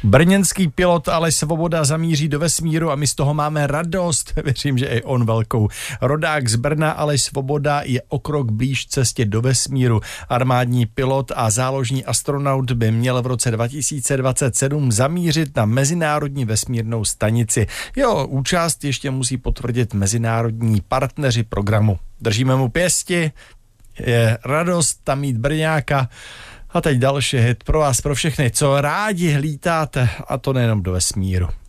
Brněnský pilot Aleš Svoboda zamíří do vesmíru a my z toho máme radost. Věřím, že i on velkou. Rodák z Brna Aleš Svoboda je o krok blíž cestě do vesmíru. Armádní pilot a záložní astronaut by měl v roce 2027 zamířit na mezinárodní vesmírnou stanici. Jeho účast ještě musí potvrdit mezinárodní partneři programu. Držíme mu pěsti, je radost tam mít Brňáka. A teď další hit pro vás, pro všechny, co rádi lítáte, a to nejenom do vesmíru.